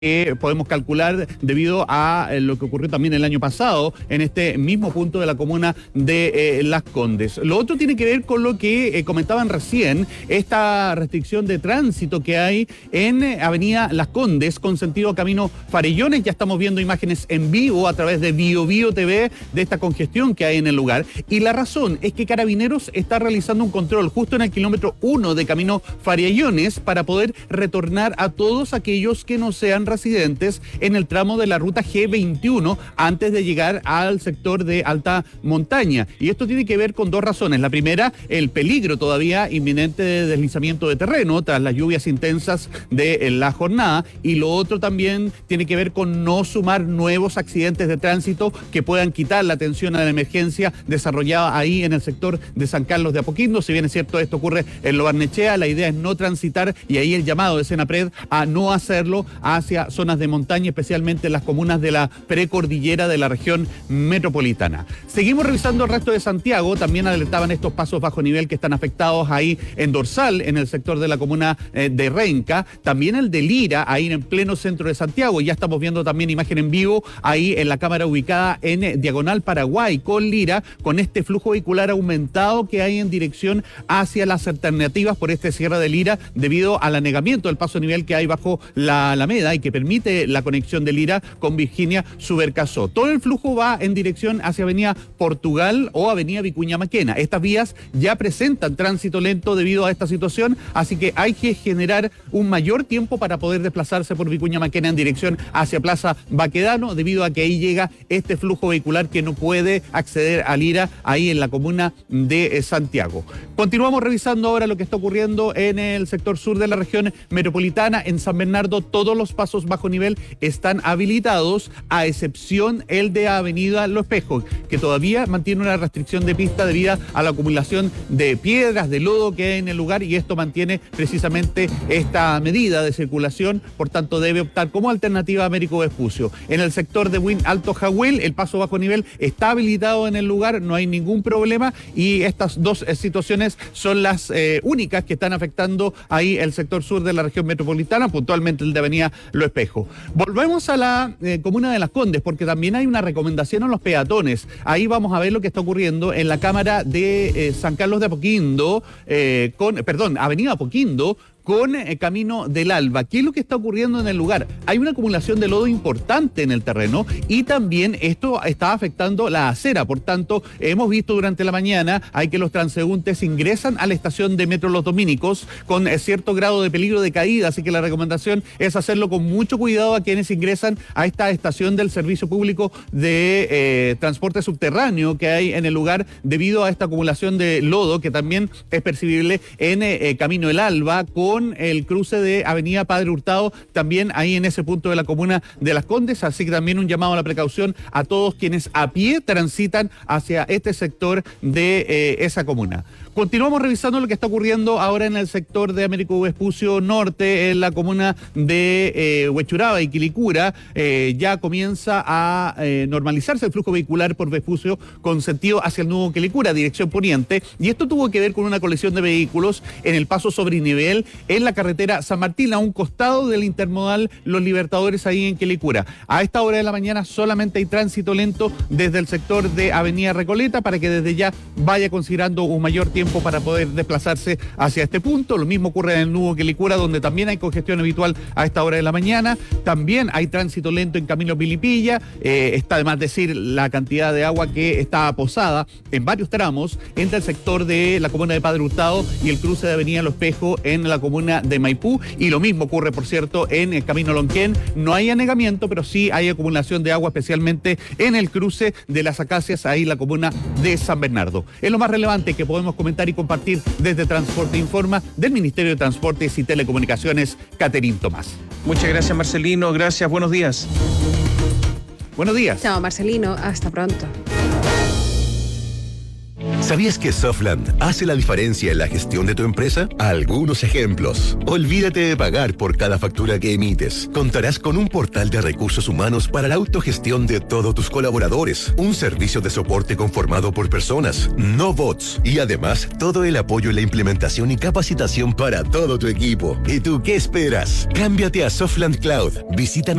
que podemos calcular debido a lo que ocurrió también el año pasado en este mismo punto de la comuna de Las Condes. Lo otro tiene que ver con lo que comentaban recién, esta restricción de tránsito que hay en Avenida Las Condes con sentido camino Farellones. Ya estamos viendo imágenes en vivo a través de BioBio TV de esta congestión que hay en el lugar. Y la razón es que Carabineros está realizando un control justo en el kilómetro 1 de camino Farellones para poder retornar a todos aquellos que no sean residentes en el tramo de la ruta G21 antes de llegar al sector de alta montaña. Y esto tiene que ver con dos razones. La primera, el peligro todavía inminente de deslizamiento de terreno tras las lluvias intensas de la jornada. Y lo otro también tiene que ver con no sumar nuevos accidentes de tránsito que puedan quitar la atención a la emergencia desarrollada ahí en el sector de San Carlos de Apoquindo. Si bien es cierto, esto ocurre en Lo Barnechea, la idea es no transitar, y ahí el llamado de Senapred a no hacerlo hacia zonas de montaña, especialmente en las comunas de la precordillera de la región metropolitana. Seguimos revisando el resto de Santiago. También alertaban estos pasos bajo nivel que están afectados ahí en Dorsal, en el sector de la comuna de Renca. También el de Lira, ahí en pleno centro de Santiago. Ya estamos viendo también imagen en vivo ahí en la cámara ubicada en Diagonal Paraguay con Lira, con este flujo vehicular aumentado que hay en dirección hacia las alternativas por este cierre de Lira debido al anegamiento del paso a nivel que hay bajo la Alameda y que permite la conexión de Lira con Virginia Subercasó. Todo el flujo va en dirección hacia Avenida Portugal o Avenida Vicuña Maquena. Estas vías ya presentan tránsito lento debido a esta situación, así que hay que generar un mayor tiempo para poder desplazarse por Vicuña Maquena en dirección hacia Plaza Baquedano, debido a que ahí llega este flujo vehicular que no puede acceder a Lira, ahí en la comuna de Santiago. Continuamos revisando ahora lo que está ocurriendo en el sector sur de la región metropolitana. En San Bernardo todos los pasos bajo nivel están habilitados, a excepción el de Avenida Lo Espejo, que todavía mantiene una restricción de pista debido a la acumulación de piedras, de lodo que hay en el lugar, y esto mantiene precisamente esta medida de circulación. Por tanto, debe optar como alternativa a Américo Vespucio. En el sector de Buin Alto Jahuel, el paso bajo nivel está habilitado en el lugar, no hay ningún problema, y estas dos situaciones son las únicas que están afectando ahí el sector sur de la región metropolitana, puntualmente el de Avenida Lo Espejo. Volvemos a la comuna de Las Condes, porque también hay una recomendación a los peatones. Ahí vamos a ver lo que está ocurriendo en la cámara de San Carlos de Apoquindo, Avenida Apoquindo, con Camino del Alba. ¿Qué es lo que está ocurriendo en el lugar? Hay una acumulación de lodo importante en el terreno y también esto está afectando la acera. Por tanto, hemos visto durante la mañana hay que los transeúntes ingresan a la estación de Metro Los Dominicos con cierto grado de peligro de caída, así que la recomendación es hacerlo con mucho cuidado a quienes ingresan a esta estación del Servicio Público de Transporte Subterráneo que hay en el lugar debido a esta acumulación de lodo que también es percibible en Camino del Alba con el cruce de Avenida Padre Hurtado, también ahí en ese punto de la comuna de Las Condes, así que también un llamado a la precaución a todos quienes a pie transitan hacia este sector de esa comuna. Continuamos revisando lo que está ocurriendo ahora en el sector de Américo Vespucio Norte, en la comuna de Huechuraba y Quilicura. Ya comienza a normalizarse el flujo vehicular por Vespucio con sentido hacia el nuevo Quilicura, dirección poniente, y esto tuvo que ver con una colisión de vehículos en el paso sobre nivel en la carretera San Martín, a un costado del intermodal Los Libertadores ahí en Quilicura. A esta hora de la mañana solamente hay tránsito lento desde el sector de Avenida Recoleta para que desde ya vaya considerando un mayor tiempo para poder desplazarse hacia este punto. Lo mismo ocurre en el nuevo Quilicura, donde también hay congestión habitual a esta hora de la mañana. También hay tránsito lento en Camino Pilipilla. Está de más decir la cantidad de agua que está posada en varios tramos entre el sector de la comuna de Padre Hurtado y el cruce de Avenida Lo Espejo en la comuna de Maipú. Y lo mismo ocurre, por cierto, en el Camino Lonquén. No hay anegamiento, pero sí hay acumulación de agua, especialmente en el cruce de las Acacias, ahí en la comuna de San Bernardo. Es lo más relevante que podemos comentar y compartir desde Transporte Informa del Ministerio de Transportes y Telecomunicaciones, Caterín Tomás. Muchas gracias, Marcelino. Gracias, buenos días. Buenos días. Chao, Marcelino. Hasta pronto. ¿Sabías que Softland hace la diferencia en la gestión de tu empresa? Algunos ejemplos. Olvídate de pagar por cada factura que emites. Contarás con un portal de recursos humanos para la autogestión de todos tus colaboradores. Un servicio de soporte conformado por personas, no bots. Y además, todo el apoyo en la implementación y capacitación para todo tu equipo. ¿Y tú qué esperas? Cámbiate a Softland Cloud. Visita